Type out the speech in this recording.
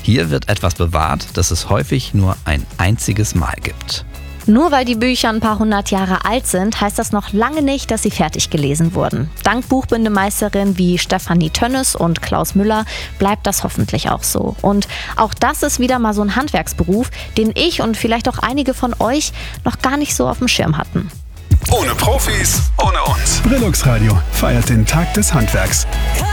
Hier wird etwas bewahrt, das es häufig nur ein einziges Mal gibt. Nur weil die Bücher ein paar hundert Jahre alt sind, heißt das noch lange nicht, dass sie fertig gelesen wurden. Dank Buchbindemeisterinnen wie Stefanie Tönnes und Klaus Müller bleibt das hoffentlich auch so. Und auch das ist wieder mal so ein Handwerksberuf, den ich und vielleicht auch einige von euch noch gar nicht so auf dem Schirm hatten. Ohne Profis, ohne uns. Brillux Radio feiert den Tag des Handwerks.